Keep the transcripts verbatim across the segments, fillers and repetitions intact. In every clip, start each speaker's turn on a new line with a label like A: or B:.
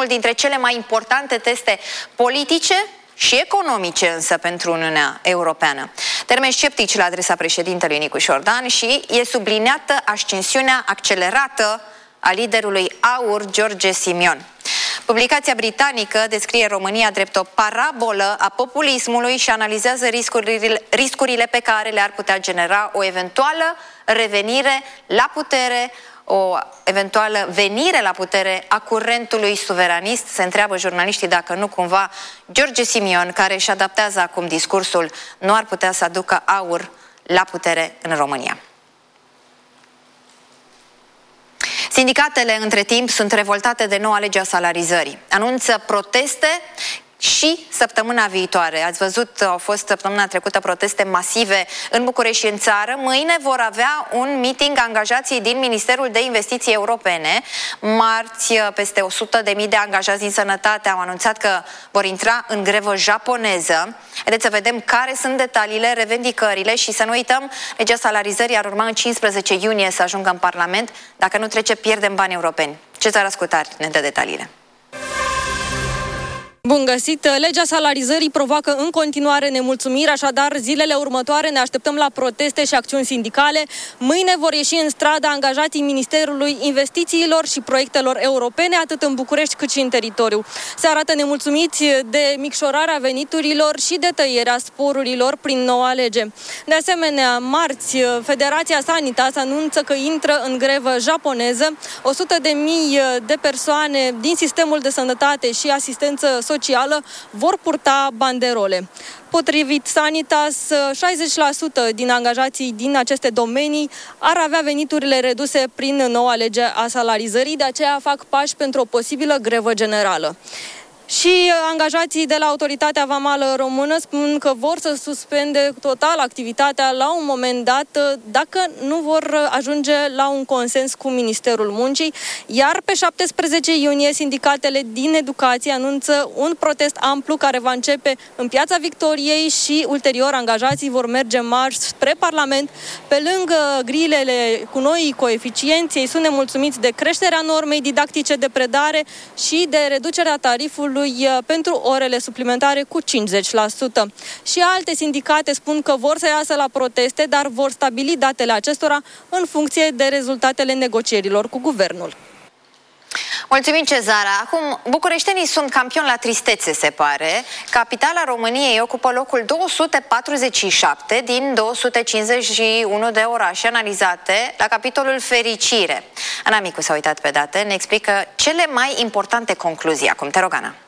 A: unul dintre cele mai importante teste politice și economice însă pentru Uniunea Europeană. Termeni sceptici la adresa președintelui Nicu Șordan și e subliniată ascensiunea accelerată a liderului AUR, George Simion. Publicația britanică descrie România drept o parabolă a populismului și analizează riscurile, riscurile pe care le-ar putea genera o eventuală revenire la putere, o eventuală venire la putere a curentului suveranist. Se întreabă jurnaliștii dacă nu cumva George Simion, care își adaptează acum discursul, nu ar putea să aducă AUR la putere în România. Sindicatele, între timp, sunt revoltate de noua lege a salarizării. Anunță proteste și săptămâna viitoare. Ați văzut, au fost săptămâna trecută proteste masive în București și în țară. Mâine vor avea un meeting angajații din Ministerul de Investiții Europene. Marți, peste o sută de mii de angajați din sănătate au anunțat că vor intra în grevă japoneză. Haideți să vedem care sunt detaliile, revendicările și să nu uităm, legea salarizării ar urma în cincisprezece iunie să ajungă în Parlament. Dacă nu trece, pierdem bani europeni. Cezar Ascutar ne dă detaliile.
B: Bun găsit! Legea salarizării provoacă în continuare nemulțumiri, așadar zilele următoare ne așteptăm la proteste și acțiuni sindicale. Mâine vor ieși în stradă angajații Ministerului Investițiilor și Proiectelor Europene, atât în București cât și în teritoriu. Se arată nemulțumiți de micșorarea veniturilor și de tăierea sporurilor prin noua lege. De asemenea, marți, Federația Sanitas anunță că intră în grevă japoneză. o sută de mii de persoane din sistemul de sănătate și asistență socială socială vor purta banderole. Potrivit Sanitas, șaizeci la sută din angajații din aceste domenii ar avea veniturile reduse prin noua lege a salarizării, de aceea fac pași pentru o posibilă grevă generală. Și angajații de la Autoritatea Vamală Română spun că vor să suspende total activitatea la un moment dat dacă nu vor ajunge la un consens cu Ministerul Muncii, iar pe șaptesprezece iunie sindicatele din educație anunță un protest amplu care va începe în Piața Victoriei și ulterior angajații vor merge în marș spre Parlament. Pe lângă grilele cu noi coeficienți, ei sunt nemulțumiți de creșterea normei didactice de predare și de reducerea tarifului pentru orele suplimentare cu cincizeci la sută. Și alte sindicate spun că vor să iasă la proteste, dar vor stabili datele acestora în funcție de rezultatele negocierilor cu guvernul.
A: Mulțumim, Cezara. Acum, bucureștenii sunt campioni la tristețe, se pare. Capitala României ocupă locul două sute patruzeci și șapte din două sute cincizeci și unu de orașe analizate la capitolul fericire. Ana Micu s-a uitat pe date, ne explică cele mai importante concluzii. Acum, te rog, Ana.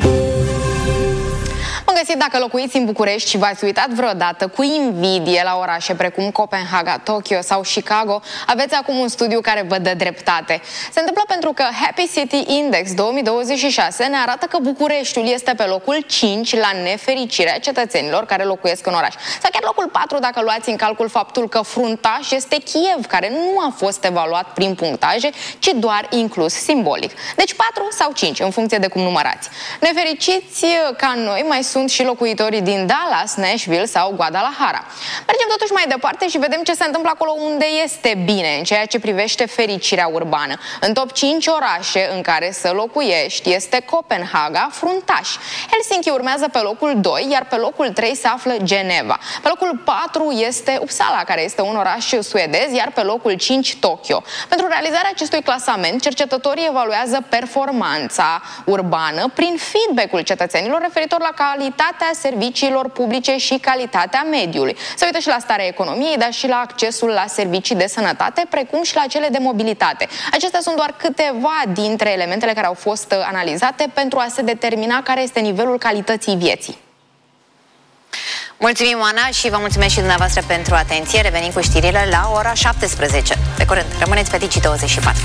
C: Bun găsit, dacă locuiți în București și v-ați uitat vreodată cu invidie la orașe precum Copenhaga, Tokyo sau Chicago, aveți acum un studiu care vă dă dreptate. Se întâmplă pentru că Happy City Index două mii douăzeci și șase ne arată că Bucureștiul este pe locul cinci la nefericirea cetățenilor care locuiesc în oraș. Sau chiar locul patru dacă luați în calcul faptul că fruntaș este Kiev, care nu a fost evaluat prin punctaje, ci doar inclus simbolic. Deci patru sau cinci, în funcție de cum numărați. Nefericiți ca noi mai sunt și locuitorii din Dallas, Nashville sau Guadalajara. Mergem totuși mai departe și vedem ce se întâmplă acolo unde este bine în ceea ce privește fericirea urbană. În top cinci orașe în care să locuiești este Copenhaga, fruntaș. Helsinki urmează pe locul doi, iar pe locul trei se află Geneva. Pe locul patru este Uppsala, care este un oraș suedez, iar pe locul cinci Tokyo. Pentru realizarea acestui clasament, cercetătorii evaluează performanța urbană prin feedback-ul cetățenilor referitor la calitatea serviciilor publice și calitatea mediului. Se uită și la starea economiei, dar și la accesul la servicii de sănătate, precum și la cele de mobilitate. Acestea sunt doar câteva dintre elementele care au fost analizate pentru a se determina care este nivelul calității vieții.
A: Mulțumim, Ana, și vă mulțumesc și dumneavoastră pentru atenție. Revenim cu știrile la ora șaptesprezece. Pe curând, rămâneți pe Digi douăzeci și patru.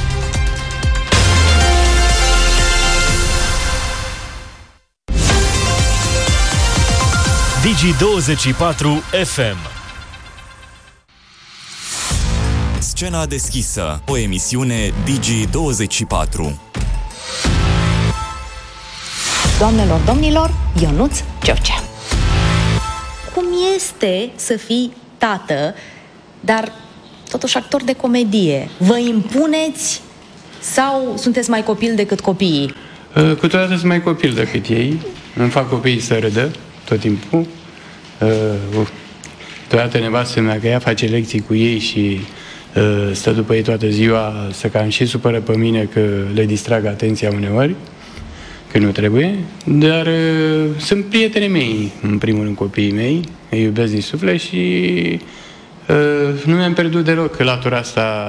D: Digi douăzeci și patru F M. Scena deschisă, o emisiune Digi douăzeci și patru.
E: Doamnelor, domnilor, Ionuț George. Cum este să fii tată, dar totuși actor de comedie? Vă impuneți sau sunteți mai copil decât copiii?
F: Câteodată sunt mai copil decât ei, îmi fac copiii să râdă tot timpul. Câteodată nevastă mea că ea face lecții cu ei și stă după ei toată ziua, să cam și supără pe mine că le distrag atenția uneori, că nu trebuie, dar sunt prietenii mei, în primul rând copiii mei, îi iubesc din suflet și nu mi-am pierdut deloc latura asta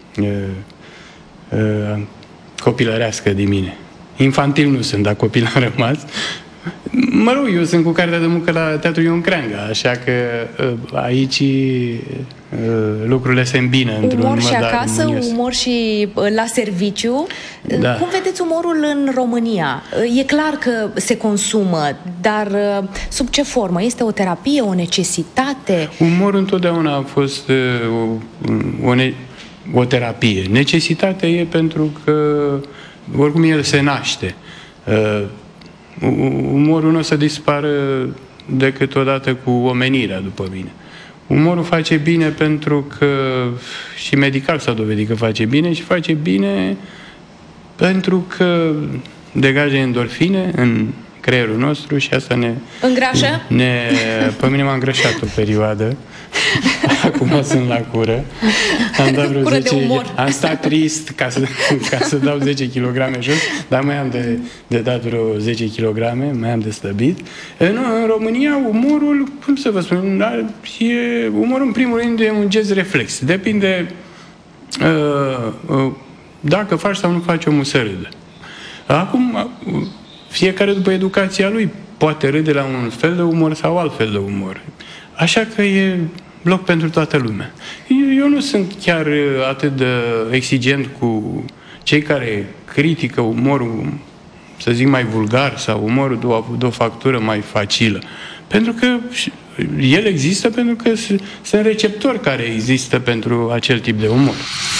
F: copilărească din mine. Infantil nu sunt, dar copil am rămas. Mă rog, eu sunt cu cartea de muncă la Teatrul Ion Creanga, așa că aici lucrurile se îmbină într-un
E: umor și acasă,
F: armonios.
E: umor și la serviciu.
F: Da.
E: Cum vedeți umorul în România? E clar că se consumă, dar sub ce formă? Este o terapie, o necesitate?
F: Umorul întotdeauna a fost o, o, ne, o terapie. Necesitatea e pentru că oricum el se naște. Umorul nu o să dispară decât odată cu omenirea, după mine. Umorul face bine pentru că și medical s-a dovedit că face bine și face bine pentru că degajă endorfine în creierul nostru și asta ne...
E: Îngrașă?
F: Ne, pe mine m-a îngrășat o perioadă. Acum sunt la cură. Am dat vreo zece, am stat trist ca să, ca să dau zece kilograme jos, dar mai am de, de dat vreo zece kilograme, mai am de slăbit. Nu, în România umorul, cum să vă spun, e, umorul în primul rând e un gest reflex. Depinde uh, uh, dacă faci sau nu faci omul să râdă. Acum, fiecare după educația lui poate râde la un fel de umor sau alt fel de umor. Așa că e loc pentru toată lumea. Eu, eu nu sunt chiar atât de exigent cu cei care critică umorul, să zic, mai vulgar sau umorul de o, de o factură mai facilă. Pentru că el există, pentru că sunt receptori care există pentru acel tip de umor.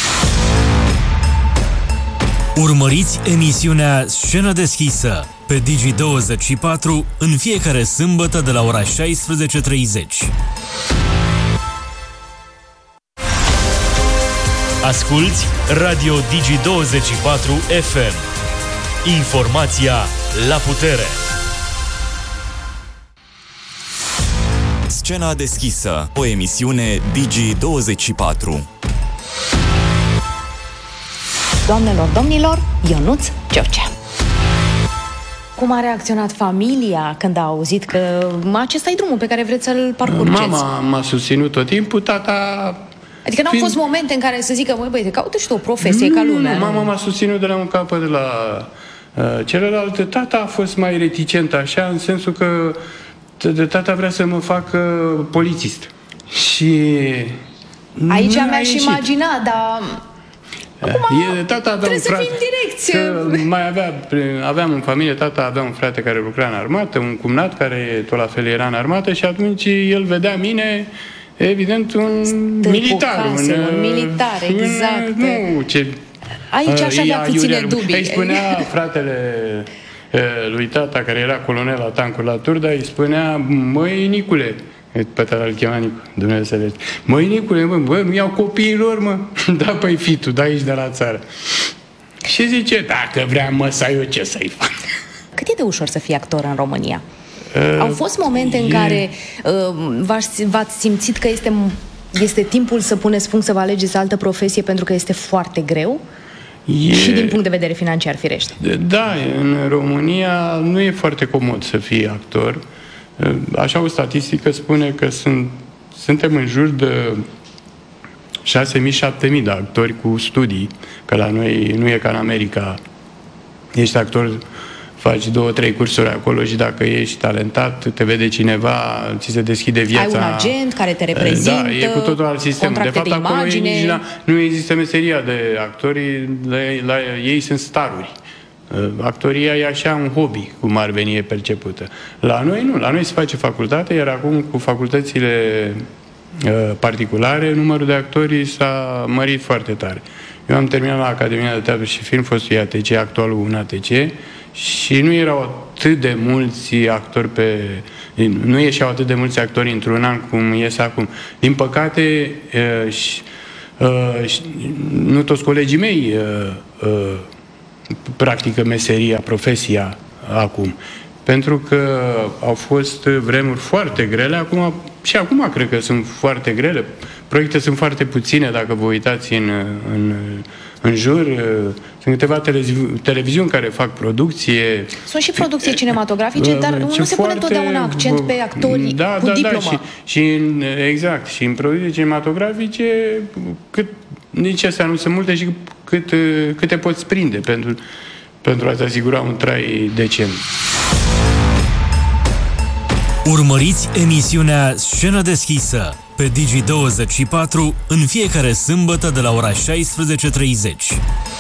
G: Urmăriți emisiunea Scenă deschisă pe Digi douăzeci și patru în fiecare sâmbătă de la ora șaisprezece treizeci. Asculți Radio Digi douăzeci și patru F M. Informația la putere.
D: Scena deschisă, o emisiune Digi douăzeci și patru.
E: Doamnelor, domnilor, Ionuț George. Cum a reacționat familia când a auzit că acesta e drumul pe care vreți să-l parcurgeți?
F: Mama m-a susținut tot timpul, tata...
E: Adică n-au fost momente în care să zică, măi băi, te caută și tu o profesie
F: nu,
E: ca lumea.
F: Nu, mama m-a susținut de la un capăt de la uh, celălalt. Tata a fost mai reticent așa, în sensul că de tata vrea să mă facă polițist. Și...
E: Aici mi-aș imagina, dar... Acum,
F: e, tata avea
E: trebuie
F: un frate,
E: să fim direcție.
F: Mai avea, aveam în familie, tata avea un frate care lucra în armată, un cumnat care tot la fel era în armată și atunci el vedea mine, evident, un
E: Stâlpul
F: militar.
E: Casă, un, un militar, exact.
F: Un, nu, ce...
E: Aici așa avea puține dubii.
F: Îi spunea fratele lui tata, care era colonel la tancuri la Turda, îi spunea, măi, Nicule, pe tata îl chema Nicu, Dumnezeu să le... Măi, Nicule, mă, bă, nu iau copiilor, mă. Da, păi, fi tu, da, aici de la țară. Și zice, dacă vrea măsa, eu ce să-i fac?
E: Cât e de ușor să fii actor în România? Uh, Au fost momente e... în care uh, v-ați, v-ați simțit că este, este timpul să puneți punct, să vă alegeți altă profesie pentru că este foarte greu? E... Și din punct de vedere financiar, firește.
F: Da, în România nu e foarte comod să fii actor. Așa o statistică spune că sunt, suntem în jur de șase mii șapte mii de actori cu studii, că la noi nu e ca în America. Ești actor, faci două, trei cursuri acolo și dacă ești talentat, te vede cineva, ți se deschide viața.
E: Ai un agent care te reprezintă,
F: da, e cu totul alt sistem. De fapt,
E: de
F: acolo e nici la, nu există meseria de actori, la, la ei sunt staruri. Actoria e așa un hobby, cum ar veni e percepută. La noi nu, la noi se face facultate, iar acum cu facultățile uh, particulare, numărul de actori s-a mărit foarte tare. Eu am terminat la Academia de Teatru și Film, fostul I A T C, actualul un A T C, și nu erau atât de mulți actori pe... Nu ieșeau atât de mulți actori într-un an cum ies acum. Din păcate, uh, și, uh, și, nu toți colegii mei uh, uh, practică meseria, profesia acum. Pentru că au fost vremuri foarte grele, acum, și acum cred că sunt foarte grele. Proiecte sunt foarte puține, dacă vă uitați în, în, în jur. Sunt câteva televizi- televiziuni care fac producție.
E: Sunt și producții cinematografice, dar nu se pune totdeauna accent pe actorii
F: da,
E: cu
F: da,
E: diplomă.
F: Da, și, și în, exact, și în producții cinematografice cât, nici astea nu sunt multe și cât, cât te poți prinde pentru, pentru a-ți asigura un trai decent.
G: Urmăriți emisiunea Scenă deschisă pe Digi douăzeci și patru în fiecare sâmbătă de la ora șaisprezece și treizeci.